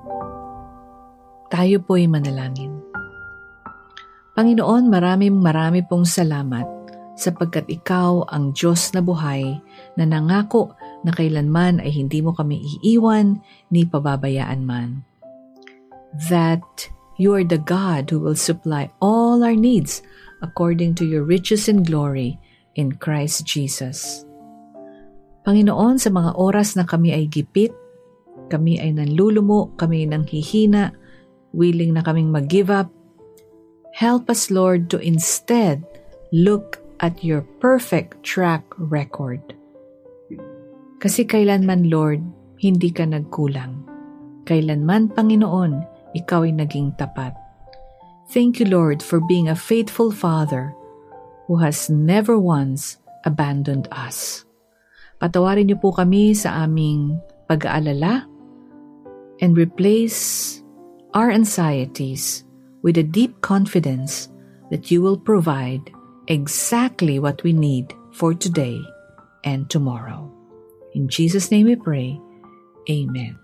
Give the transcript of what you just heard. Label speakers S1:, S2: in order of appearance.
S1: Tayo po'y manalangin. Panginoon, marami pong salamat sapagkat Ikaw ang Diyos na buhay na nangako na kailanman ay hindi mo kami iiwan ni pababayaan man. That you are the God who will supply all our needs according to your riches and glory in Christ Jesus. Panginoon, sa mga oras na kami ay gipit, kami ay nanlulumo, kami ay nanghihina, willing na kaming mag-give up, help us, Lord, to instead look at your perfect track record. Kasi kailanman, Lord, hindi ka nagkulang. Kailanman, Panginoon, ikaw ay naging tapat. Thank you, Lord, for being a faithful Father who has never once abandoned us. Patawarin niyo po kami sa aming pag-aalala and replace our anxieties with a deep confidence that you will provide exactly what we need for today and tomorrow. In Jesus' name we pray. Amen.